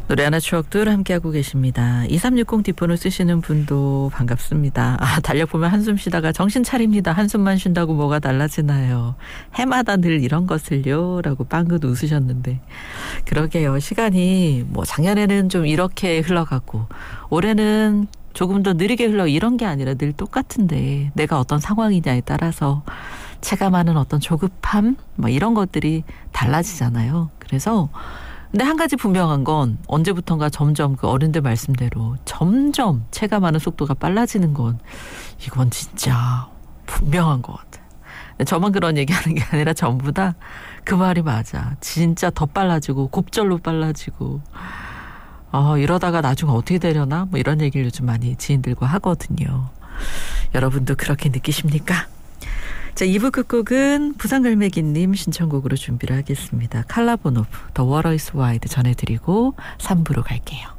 노래 하나 추억들 함께하고 계십니다. 2360 뒷번호 쓰시는 분도 반갑습니다. 달력보면 한숨 쉬다가 정신 차립니다. 한숨만 쉰다고 뭐가 달라지나요. 해마다 늘 이런 것을요 라고 빵긋 웃으셨는데 그러게요. 시간이 뭐 작년에는 좀 이렇게 흘러가고 올해는 조금 더 느리게 흘러 이런 게 아니라 늘 똑같은데 내가 어떤 상황이냐에 따라서 체감하는 어떤 조급함 뭐 이런 것들이 달라지잖아요. 그래서 근데 한 가지 분명한 건 언제부턴가 점점 그 어른들 말씀대로 점점 체감하는 속도가 빨라지는 건 이건 진짜 분명한 것 같아요. 저만 그런 얘기하는 게 아니라 전부 다 그 말이 맞아. 진짜 더 빨라지고 곱절로 빨라지고 이러다가 나중에 어떻게 되려나 뭐 이런 얘기를 요즘 많이 지인들과 하거든요. 여러분도 그렇게 느끼십니까? 자, 2부 끝곡은 부산갈매기님 신청곡으로 준비를 하겠습니다. 칼라보노프, The Water is Wide 전해드리고 3부로 갈게요.